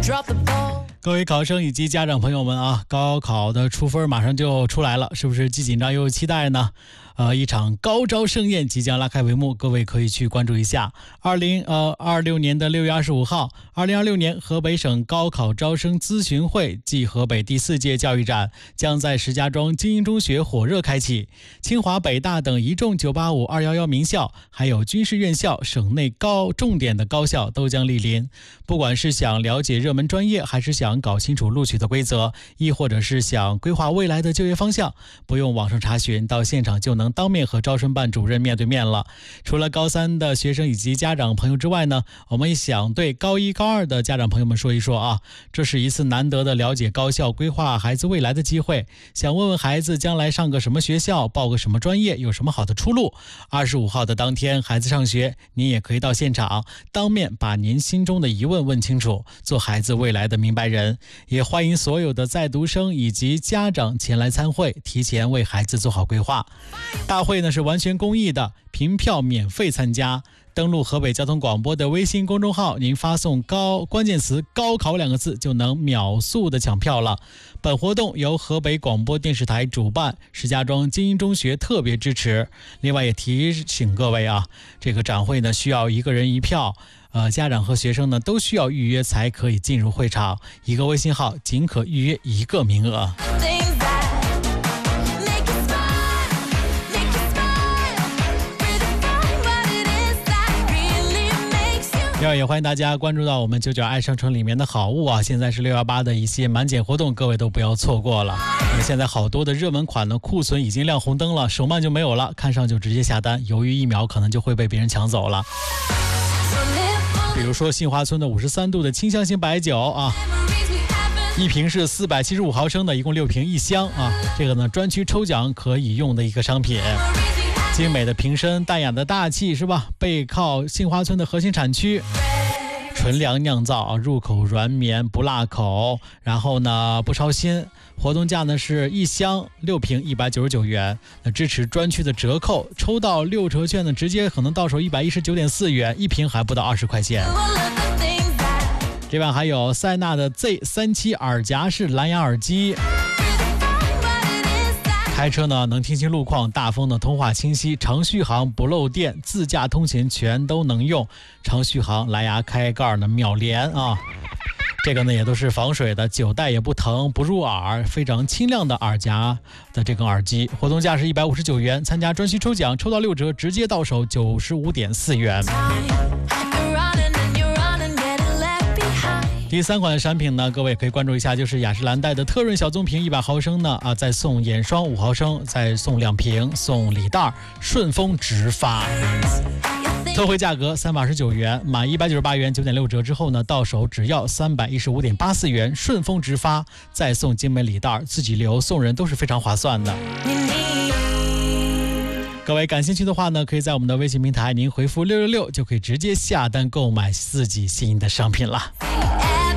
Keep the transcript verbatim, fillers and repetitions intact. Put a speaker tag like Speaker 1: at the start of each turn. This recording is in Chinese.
Speaker 1: 各位考生以及家长朋友们啊，高考的出分马上就出来了，是不是既紧张又期待呢？呃，一场高招盛宴即将拉开帷幕，各位可以去关注一下。二零呃二六年的六月二十五号，二零二六年河北省高考招生咨询会暨河北第四届教育展将在石家庄精英中学火热开启。清华、北大等一众九八五、二一一名校，还有军事院校、省内高重点的高校都将莅临。不管是想了解热门专业，还是想搞清楚录取的规则，亦或者是想规划未来的就业方向，不用网上查询，到现场就能当面和招生办主任面对面了。除了高三的学生以及家长朋友之外呢，我们也想对高一高二的家长朋友们说一说啊，这是一次难得的了解高校、规划孩子未来的机会。想问问孩子将来上个什么学校，报个什么专业，有什么好的出路。二十五号的当天孩子上学，您也可以到现场当面把您心中的疑问问清楚，做孩子未来的明白人。也欢迎所有的在读生以及家长前来参会，提前为孩子做好规划。大会呢是完全公益的，凭票免费参加。登录河北交通广播的微信公众号，您发送高关键词高考两个字就能秒速的抢票了。本活动由河北广播电视台主办，石家庄精英中学特别支持。另外也提醒各位啊，这个展会呢需要一个人一票，呃，家长和学生呢都需要预约才可以进入会场，一个微信号仅可预约一个名额。另外也欢迎大家关注到我们九九爱商城里面的好物啊，现在是六一八的一些满减活动，各位都不要错过了。现在好多的热门款呢，库存已经亮红灯了，手慢就没有了，看上就直接下单，犹豫一秒可能就会被别人抢走了。比如说杏花村的五十三度的清香型白酒啊，一瓶是四百七十五毫升的，一共六瓶一箱啊，这个呢专区抽奖可以用的一个商品。精美的瓶身，淡雅的大气是吧？背靠杏花村的核心产区，纯粮酿造啊，入口软绵不辣口，然后呢不烧心。活动价呢是一箱六瓶一百九十九元，那支持专区的折扣，抽到六折券呢直接可能到手一百一十九点四元，一瓶还不到二十块钱。另外还有塞纳的 Z 三七耳夹式蓝牙耳机。开车呢能听清路况，大风呢通话清晰，长续航不漏电，自驾通勤全都能用。长续航蓝牙开盖呢秒连啊，这个呢也都是防水的，久戴也不疼不入耳，非常轻量的耳夹的这个耳机。活动价是一百五十九元，参加专区抽奖抽到六折，直接到手九十五点四元。第三款的产品呢，各位可以关注一下，就是雅诗兰黛的特润小棕瓶一百毫升呢啊，再送眼霜五毫升，再送两瓶，送礼袋，顺丰直发。特惠价格三百二十九元，满一百九十八元九点六折之后呢，到手只要三百一十五点八四元，顺丰直发，再送精美礼袋，自己留送人都是非常划算的。各位感兴趣的话呢，可以在我们的微信平台您回复六六六就可以直接下单购买自己心仪的商品了。